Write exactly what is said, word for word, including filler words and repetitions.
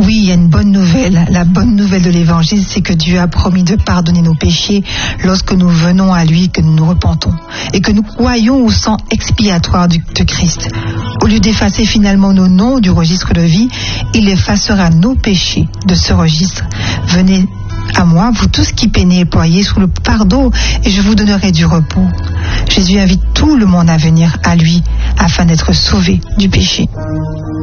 Oui, il y a une bonne nouvelle. La bonne nouvelle de l'Évangile, c'est que Dieu a promis de pardonner nos péchés lorsque nous venons à lui, que nous nous repentons et que nous croyons au sang expiatoire du- de Christ. Au lieu d'effacer finalement nos noms du registre de vie, il effacera nos péchés de ce registre. Venez à moi, vous tous qui peinez et ployez sous le fardeau, et je vous donnerai du repos. Jésus invite tout le monde à venir à lui afin d'être sauvé du péché.